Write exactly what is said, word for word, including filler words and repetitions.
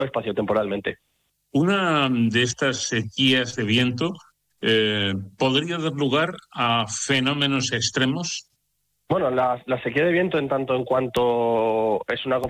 espaciotemporalmente. Una de estas sequías de viento eh, podría dar lugar a fenómenos extremos. Bueno, la, la sequía de viento, en tanto en cuanto es una